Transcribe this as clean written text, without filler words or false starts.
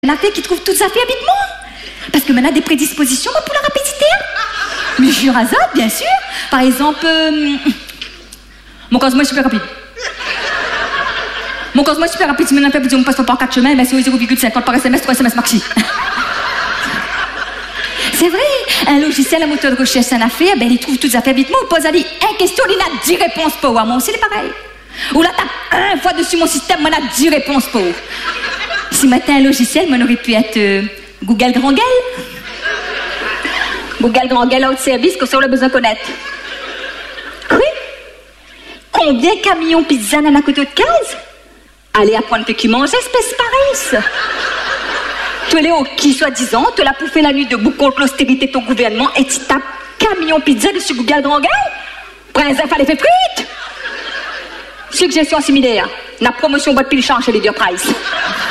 La fille qui trouve toutes sa affaires vite moi. Parce que maintenant a des prédispositions pour la rapidité. Mais je suis rasade, bien sûr. Par exemple, mon cosmo est super rapide. Mon cosmo est super rapide. Si maintenant on passe par 4 chemins, mais c'est 0,50 par SMS, 3 SMS maxi. C'est vrai, un logiciel, un moteur de recherche, un affaire, ben il trouve toutes les affaires vite moi. Pose à lui une question, il a 10 réponses pour moi. Moi aussi, c'est pareil. Ou là, tape un fois dessus mon système, moi, il a 10 réponses pour. Si maintenant un logiciel, moi, aurait pu être Google Grand Gueule. Google Grand Gueule, autre service que ça, on a besoin de connaître. Oui. Combien de camions pizza dans la côte de case? Allez apprendre que qui mange, espèce pareille. Tu es au qui, soi-disant, tu l'as pouffé la nuit debout contre l'austérité de ton gouvernement et tu tapes camion pizza dessus Google Grand Gueule? Prince fallait faire frites. Suggestion similaire. La promotion boîte pile change chez les Price.